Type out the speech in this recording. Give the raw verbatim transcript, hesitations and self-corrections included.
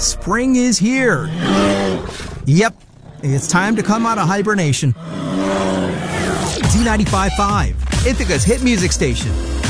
Spring is here. Yep, it's time to come out of hibernation. Z ninety-five point five, Ithaca's hit music station.